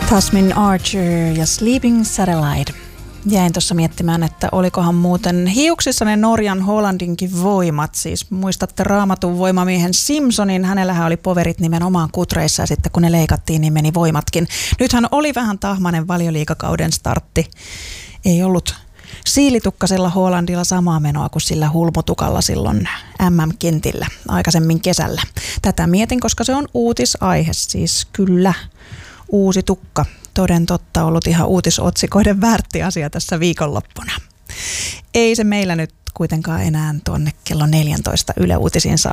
Tasmin Archer ja Sleeping Satellite. Jäin tuossa miettimään, että olikohan muuten hiuksissa ne Norjan Hollandinkin voimat. Siis muistatte Raamatun voimamiehen Simpsonin, hänellähän oli poverit nimenomaan kutreissa ja sitten kun ne leikattiin, niin meni voimatkin. Nythän oli vähän tahmainen Valioliigakauden startti. Ei ollut siilitukkasella Hollandilla samaa menoa kuin sillä hulmutukalla silloin MM-kentillä aikaisemmin kesällä. Tätä mietin, koska se on uutisaihe, siis kyllä uusi tukka. Toden totta ollut ihan uutisotsikoiden väärti asia tässä viikonloppuna. Ei se meillä nyt kuitenkaan enää tuonne kello 14 Yle Uutisiin saa